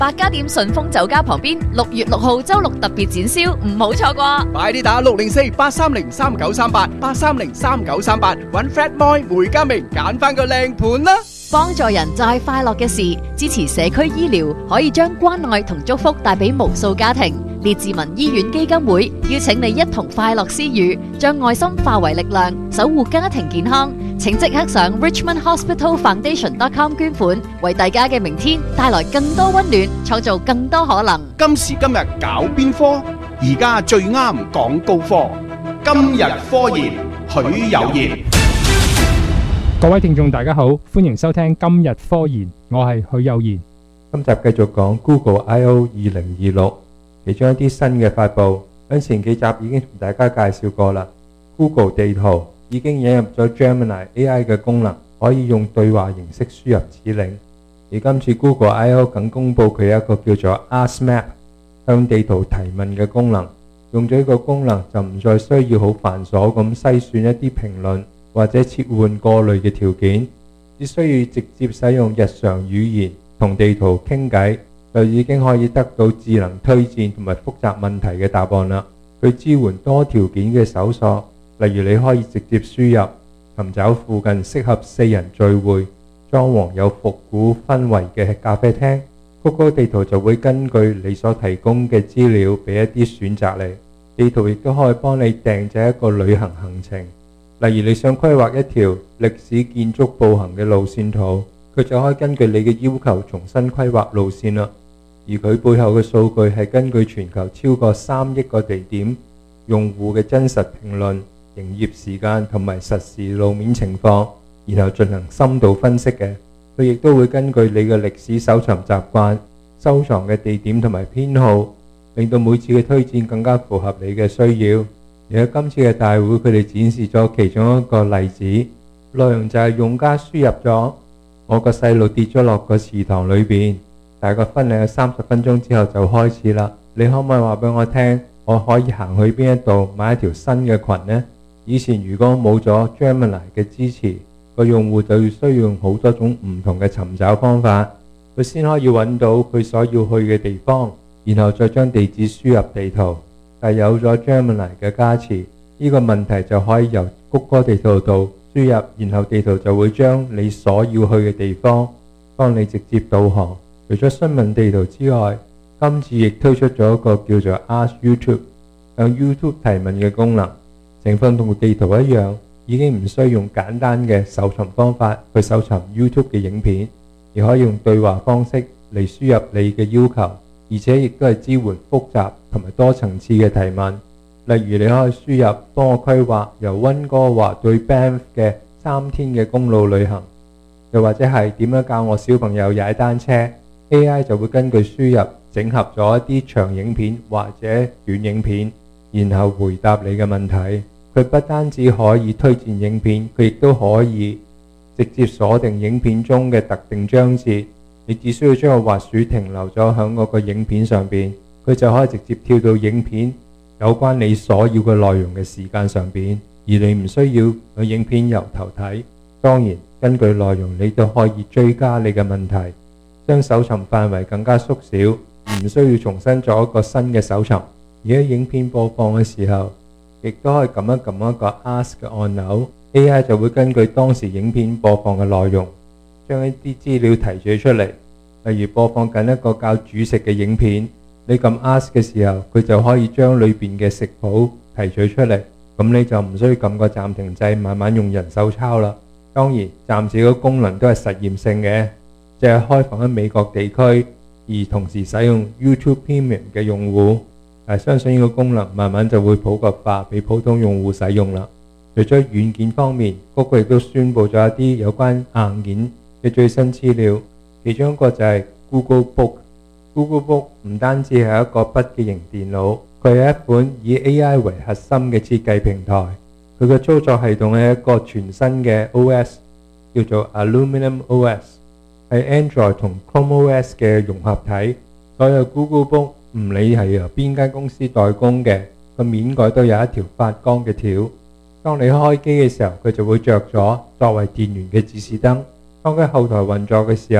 百家店順豐酒家旁邊6月6號周六特別展銷，唔好錯過。 快啲打604-830-3938，830-3938，搵 Fred Moy 梅家明揀翻個靚盤啦！ 幫助人就係快樂嘅事，支持社區醫療，可以將關愛同祝福帶俾無數家庭。列治文醫院基金會邀請你一同快樂施予，將愛心化為力量，守護家庭健康。請即刻上 richmondhospitalfoundation.com 捐款，為大家嘅明天帶來更多溫暖，創造更多可能。 今時今日搞邊科？而家最啱講高科。今日科研，許有言。 各位聽眾大家好，歡迎收聽今日科研，我係許有言。 今集繼續講 Google I/O 2026，其中一啲新嘅發布，喺前幾集已經同大家介紹過啦。Google 地圖已經引入咗 Gemini AI 嘅功能，可以用對話形式輸入指令。而今次 Google I/O 更公佈佢有一個叫做 Ask Map 向地圖提問嘅功能。用咗呢個功能就唔再需要好繁瑣咁篩選一啲評論或者切換過濾嘅條件，只需要直接使用日常語言同地圖傾偈，就已經可以得到智能推薦同埋複雜問題嘅答案啦。佢支援多條件嘅搜索，例如你可以直接輸入尋找附近適合4人聚會、裝潢有復古氛圍嘅咖啡廳。Google 地圖就會根據你所提供嘅資料俾一啲選擇你。地圖亦都可以幫你訂製一個旅行行程，例如你想規劃一條歷史建築步行嘅路線圖，佢就可以根據你嘅要求重新規劃路線啦。而佢背後嘅數據係根據全球超過3億個地點用戶嘅真實評論、營業時間同埋實時路面情況，然後進行深度分析嘅。佢亦都會根據你嘅歷史搜尋習慣、收藏嘅地點同埋編號，令到每次嘅推薦更加符合你嘅需要。而喺今次嘅大會，佢哋展示咗其中一個例子，內容就係用家輸入咗我個細路跌咗落個池塘裏邊，大概分零30分鐘之後就開始啦。你可唔可以話俾我聽，我可以行去邊一度買一條新嘅裙呢？以前如果冇咗 Gemini 嘅支持，個用戶就要需要用好多種唔同嘅尋找方法，佢先可以揾到佢所要去嘅地方，然後再將地址輸入地圖。但有咗 Gemini 嘅加持，呢個問題就可以由谷歌地圖度輸入，然後地圖就會將你所要去嘅地方幫你直接導航。除咗詢問地圖之外，今次亦推出咗一個叫做 Ask YouTube 向 YouTube 提問嘅功能，情況同地圖一樣，已經唔需要用簡單嘅搜尋方法去搜尋 YouTube 嘅影片，而可以用對話方式嚟輸入你嘅要求，而且亦都係支援複雜同埋多層次嘅提問。例如你可以輸入幫我規劃由溫哥華對 Banff 嘅3天嘅公路旅行，又或者係點樣教我小朋友踩單車， AI 就會根據輸入整合咗一啲長影片或者短影片，然後回答你嘅問題。佢不單止可以推薦影片，佢亦都可以直接鎖定影片中嘅特定章節。你只需要將個滑鼠停留咗響嗰個影片上邊，佢就可以直接跳到影片有關你所要嘅內容嘅時間上邊，而你唔需要個影片由頭睇。當然，根據內容你都可以追加你嘅問題，將搜尋範圍更加縮小，唔需要重新做一個新嘅搜尋。而喺影片播放嘅時候，亦都可以撳一撳一個 Ask 嘅按鈕， AI 就會根據當時影片播放嘅內容，將一啲資料提取出嚟。例如播放緊一個教煮食嘅影片，你撳 Ask 嘅時候，佢就可以將裏邊嘅食譜提取出嚟，咁你就唔需要撳個暫停掣，慢慢用人手抄啦。當然，暫時個功能都係實驗性嘅，即係開放喺美國地區，而同時使用 YouTube Premium 嘅用戶。但相信呢個功能慢慢就會普及化，俾普通用戶使用啦。除咗軟件方面，谷歌亦都宣布咗一啲有關硬件嘅最新資料，其中一個就係 Google Book。Google Book 唔單止係一個筆記型電腦，佢係一款以 AI 為核心嘅設計平台。佢嘅操作系統係一個全新嘅 OS， 叫做 Aluminum OS， 係 Android 同 Chrome OS 嘅融合體。所有 Google Book 唔理係由邊間公司代工嘅，個面蓋都有一條發光嘅條。當你開機嘅時候，佢就會着咗作為電源嘅指示燈。當佢後台運作嘅時候，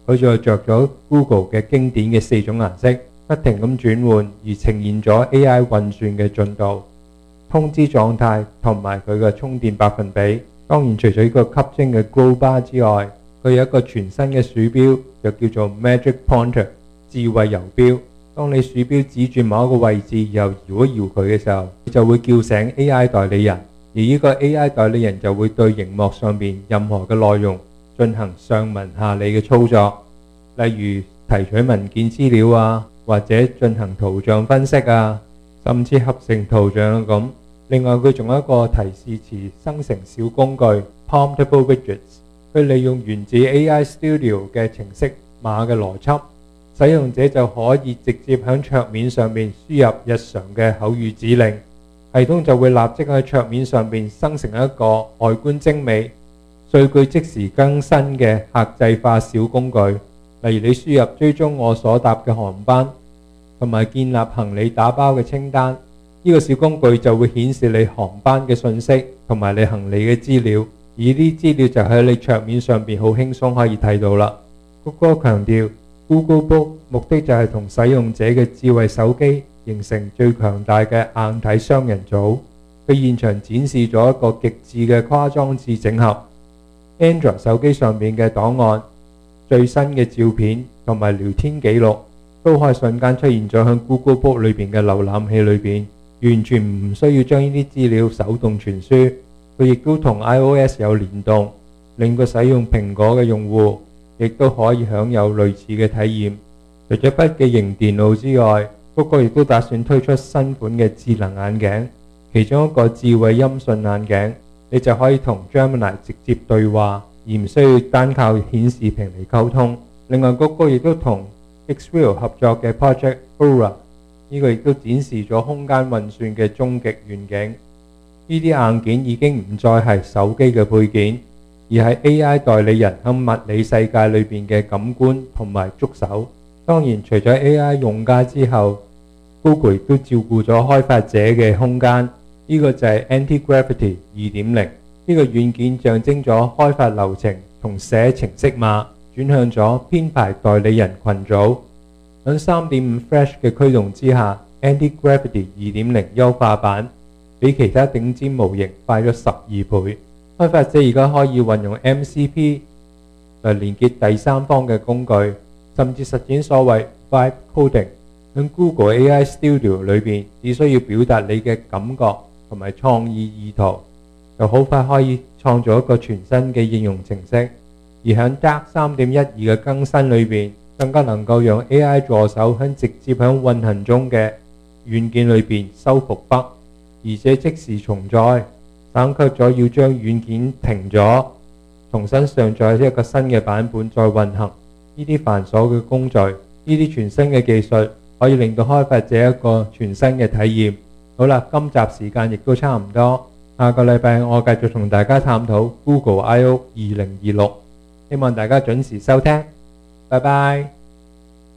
佢就着咗 Google 嘅經典嘅4種顏色，不停咁轉換而呈現咗 AI 運算嘅進度、通知狀態同埋佢嘅充電百分比。當然除咗呢個吸睛嘅 Glow Bar 之外，佢有一個全新嘅鼠標，就叫做 Magic Pointer 智慧游標。當你鼠標指住某一個位置，又搖一搖佢嘅時候，就會叫醒 AI 代理人，而呢個 AI 代理人就會對熒幕上面任何嘅內容進行上文下理嘅操作，例如提取文件資料啊，或者進行圖像分析啊，甚至合成圖像咁。另外佢仲有一個提示詞生成小工具 Promptable Widgets， 佢利用源自 AI Studio 嘅程式碼嘅邏輯，使用者就可以直接喺桌面上面輸入日常嘅口語指令，系統就會立即喺桌面上面生成一個外觀精美、數據即時更新嘅客製化小工具。例如你輸入追蹤我所搭嘅航班，同埋建立行李打包嘅清單，呢個小工具就會顯示你航班嘅信息同埋你行李嘅資料，而呢啲資料就喺你桌面上邊好輕鬆可以睇到啦。谷歌強調 Google Book 目的就係同使用者嘅智慧手機形成最強大嘅硬體雙人組。佢現場展示咗一個極致嘅跨裝置整合 Android 手機上面嘅檔案、最新嘅照片同埋聊天記錄都可以瞬間出現咗喺 Google Book 裏邊嘅瀏覽器裏邊，完全唔需要將呢啲資料手動傳輸。佢亦都同 iOS 有聯動，令個使用蘋果嘅用戶亦都可以享有類似嘅體驗。除咗筆記型電腦之外，谷歌亦都打算推出新款嘅智能眼鏡，其中一個智慧音訊眼鏡，你就可以同 Gemini 直接對話，而唔需要單靠顯示屏嚟溝通。另外，谷歌亦都同 Xreal 合作嘅 Project Aura， 呢個亦都展示咗空間運算嘅終極願景。呢啲硬件已經唔再係手機嘅配件，而係 AI 代理人喺物理世界裏邊嘅感官同埋觸手。當然，除咗 AI 用家之後， Google 亦都照顧咗開發者嘅空間。呢個就係 Anti-Gravity 2.0， 呢個軟件象徵咗開發流程從寫程式碼轉向咗編排代理人群組。喺 3.5 Flash 嘅驅動之下， Anti-Gravity 2.0 優化版比其他頂尖模型快咗12倍。開發者而家可以運用 MCP 嚟連結第三方嘅工具，甚至實踐所謂 Vibe Coding。喺 Google AI Studio 裏邊，只需要表達你嘅感覺同埋創意意圖，就好快可以創造一個全新嘅應用程式。而喺 Dark 3.12嘅更新裏邊，更加能夠讓 AI 助手喺直接喺運行中嘅軟件裏邊修復 bug， 而且即時重載，省卻咗要將軟件停咗，重新上載一個新嘅版本再運行呢啲繁瑣嘅工序。呢啲全新嘅技術可以令到開發者一個全新嘅體驗。好啦，今集時間亦都差唔多，下個禮拜我繼續同大家探討 Google I/O 2026，希望大家準時收聽，拜拜。